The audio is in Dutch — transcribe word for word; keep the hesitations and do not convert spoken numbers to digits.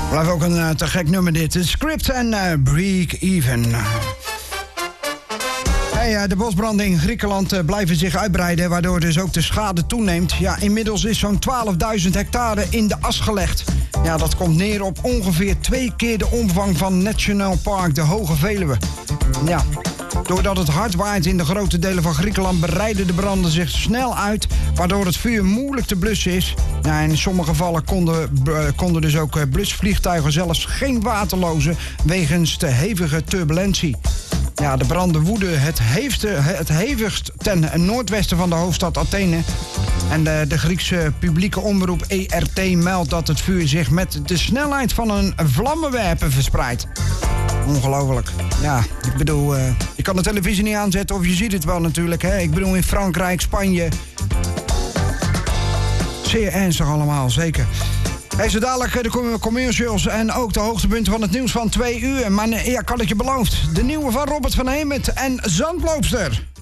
Blijft ook een uh, te gek nummer dit. The Script en uh, Break Even. Hey, uh, de bosbranden in Griekenland uh, blijven zich uitbreiden, waardoor dus ook de schade toeneemt. Ja, inmiddels is zo'n twaalfduizend hectare in de as gelegd. Ja, dat komt neer op ongeveer twee keer de omvang van National Park de Hoge Veluwe. Ja, doordat het hard waait in de grote delen van Griekenland breiden de branden zich snel uit, waardoor het vuur moeilijk te blussen is. Ja, in sommige gevallen konden, uh, konden dus ook uh, blusvliegtuigen zelfs geen water lozen wegens de hevige turbulentie. Ja, de branden woeden het, heefste, het hevigst ten noordwesten van de hoofdstad Athene. En de, de Griekse publieke omroep E R T meldt dat het vuur zich met de snelheid van een vlammenwerper verspreidt. Ongelooflijk. Ja, ik bedoel, uh, je kan de televisie niet aanzetten of je ziet het wel natuurlijk. Hè? Ik bedoel, in Frankrijk, Spanje. Zeer ernstig allemaal, zeker. Hey, zo dadelijk de commercials en ook de hoogtepunten van het nieuws van twee uur. Maar ja, kan ik je beloofd. De nieuwe van Robert van Hemert en Zandloopster.